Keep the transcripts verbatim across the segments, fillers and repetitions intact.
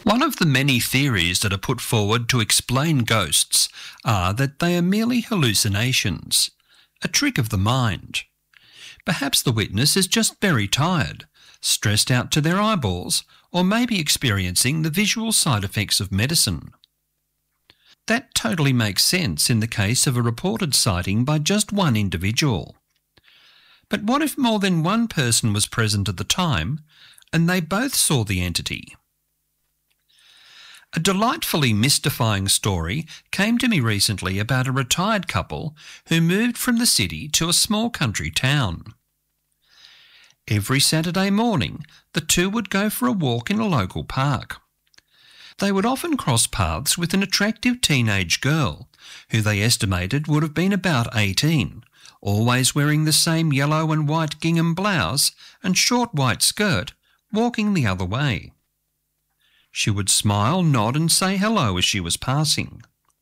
One of the many theories that are put forward to explain ghosts are that they are merely hallucinations, a trick of the mind. Perhaps the witness is just very tired, stressed out to their eyeballs, or maybe experiencing the visual side effects of medicine. That totally makes sense in the case of a reported sighting by just one individual. But what if more than one person was present at the time and they both saw the entity? A delightfully mystifying story came to me recently about a retired couple who moved from the city to a small country town. Every Saturday morning, the two would go for a walk in a local park. They would often cross paths with an attractive teenage girl, who they estimated would have been about eighteen, always wearing the same yellow and white gingham blouse and short white skirt, walking the other way. She would smile, nod and say hello as she was passing.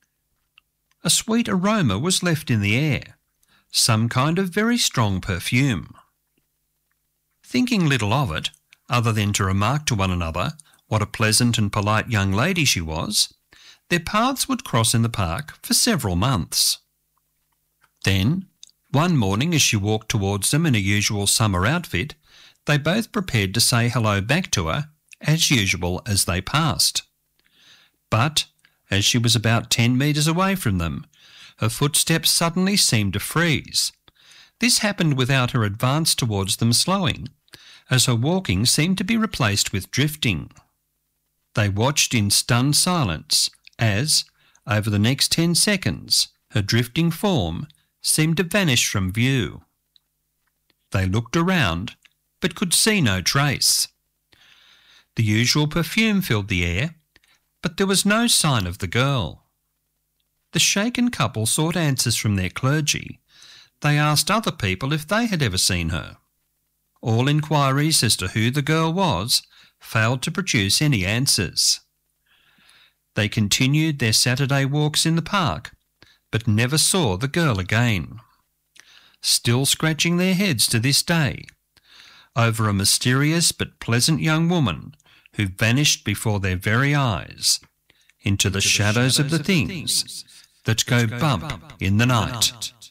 A sweet aroma was left in the air, some kind of very strong perfume. Thinking little of it, other than to remark to one another what a pleasant and polite young lady she was, their paths would cross in the park for several months. Then, one morning as she walked towards them in a usual summer outfit, they both prepared to say hello back to her, as usual as they passed. But, as she was about ten metres away from them, her footsteps suddenly seemed to freeze. This happened without her advance towards them slowing, as her walking seemed to be replaced with drifting. They watched in stunned silence as, over the next ten seconds, her drifting form seemed to vanish from view. They looked around, but could see no trace. The usual perfume filled the air, but there was no sign of the girl. The shaken couple sought answers from their clergy. They asked other people if they had ever seen her. All inquiries as to who the girl was failed to produce any answers. They continued their Saturday walks in the park, but never saw the girl again, still scratching their heads to this day over a mysterious but pleasant young woman who vanished before their very eyes into the shadows of the things that go bump in the night.